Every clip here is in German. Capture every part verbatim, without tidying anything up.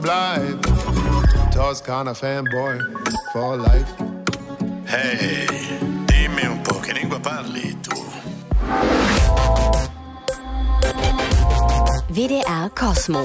Bleib, Toskana Fanboy for life. Hey, dimmi un po', che lingua parli tu? W D R Kosmo.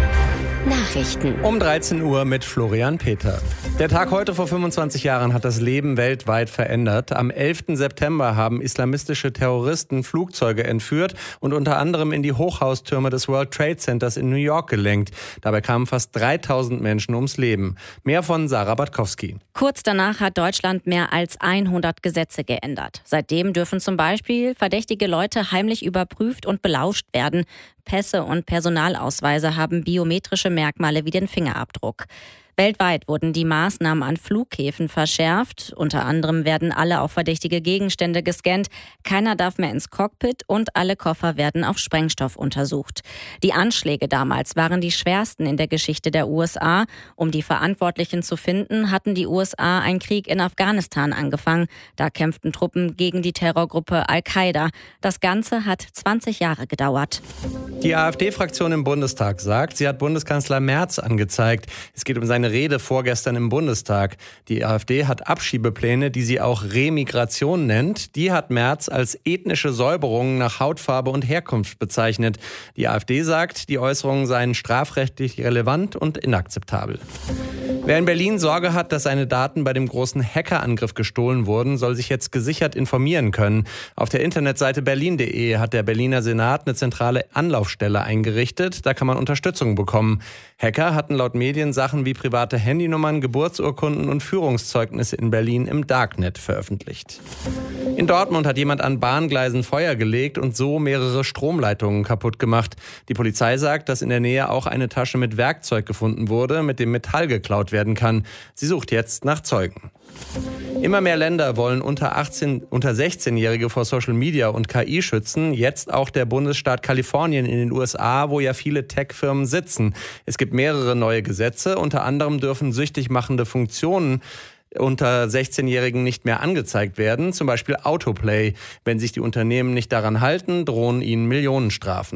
Nachrichten. Um dreizehn Uhr mit Florian Peter. Der Tag heute vor fünfundzwanzig Jahren hat das Leben weltweit verändert. Am elften September haben islamistische Terroristen Flugzeuge entführt und unter anderem in die Hochhaustürme des World Trade Centers in New York gelenkt. Dabei kamen fast dreitausend Menschen ums Leben. Mehr von Sarah Bartkowski. Kurz danach hat Deutschland mehr als hundert Gesetze geändert. Seitdem dürfen zum Beispiel verdächtige Leute heimlich überprüft und belauscht werden. Pässe und Personalausweise haben biometrische Merkmale wie den Fingerabdruck. Weltweit wurden die Maßnahmen an Flughäfen verschärft. Unter anderem werden alle auf verdächtige Gegenstände gescannt. Keiner darf mehr ins Cockpit und alle Koffer werden auf Sprengstoff untersucht. Die Anschläge damals waren die schwersten in der Geschichte der U S A. Um die Verantwortlichen zu finden, hatten die U S A einen Krieg in Afghanistan angefangen. Da kämpften Truppen gegen die Terrorgruppe Al-Qaida. Das Ganze hat zwanzig Jahre gedauert. Die AfD-Fraktion im Bundestag sagt, sie hat Bundeskanzler Merz angezeigt. Es geht um seine Rede vorgestern im Bundestag. Die AfD hat Abschiebepläne, die sie auch Remigration nennt. Die hat Merz als ethnische Säuberungen nach Hautfarbe und Herkunft bezeichnet. Die AfD sagt, die Äußerungen seien strafrechtlich relevant und inakzeptabel. Wer in Berlin Sorge hat, dass seine Daten bei dem großen Hackerangriff gestohlen wurden, soll sich jetzt gesichert informieren können. Auf der Internetseite berlin punkt de hat der Berliner Senat eine zentrale Anlaufstelle eingerichtet. Da kann man Unterstützung bekommen. Hacker hatten laut Medien Sachen wie private Handynummern, Geburtsurkunden und Führungszeugnisse in Berlin im Darknet veröffentlicht. In Dortmund hat jemand an Bahngleisen Feuer gelegt und so mehrere Stromleitungen kaputt gemacht. Die Polizei sagt, dass in der Nähe auch eine Tasche mit Werkzeug gefunden wurde, mit dem Metall geklaut werden kann. Sie sucht jetzt nach Zeugen. Immer mehr Länder wollen unter achtzehn, unter sechzehnjährige vor Social Media und K I schützen. Jetzt auch der Bundesstaat Kalifornien in den U S A, wo ja viele Tech-Firmen sitzen. Es gibt mehrere neue Gesetze. Unter anderem dürfen süchtig machende Funktionen unter sechzehnjährigen nicht mehr angezeigt werden, zum Beispiel Autoplay. Wenn sich die Unternehmen nicht daran halten, drohen ihnen Millionenstrafen.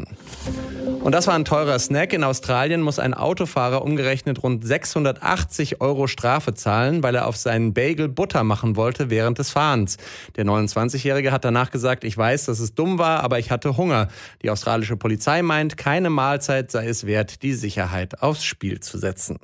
Und das war ein teurer Snack. In Australien muss ein Autofahrer umgerechnet rund sechshundertachtzig Euro Strafe zahlen, weil er auf seinen Bagel Butter machen wollte während des Fahrens. Der neunundzwanzigjährige hat danach gesagt, ich weiß, dass es dumm war, aber ich hatte Hunger. Die australische Polizei meint, keine Mahlzeit sei es wert, die Sicherheit aufs Spiel zu setzen.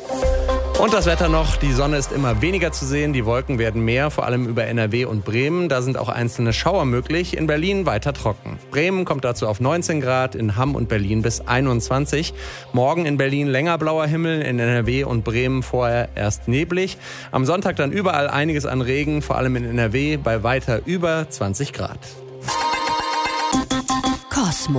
Und das Wetter noch, die Sonne ist immer weniger zu sehen, die Wolken werden mehr, vor allem über N R W und Bremen. Da sind auch einzelne Schauer möglich, in Berlin weiter trocken. Bremen kommt dazu auf neunzehn Grad, in Hamm und Berlin bis einundzwanzig. Morgen in Berlin länger blauer Himmel, in N R W und Bremen vorher erst neblig. Am Sonntag dann überall einiges an Regen, vor allem in N R W bei weiter über zwanzig Grad. Kosmo.